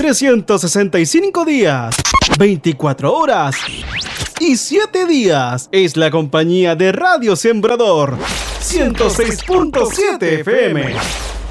365 días, 24 horas y 7 días. Es la compañía de Radio Sembrador 106.7 FM.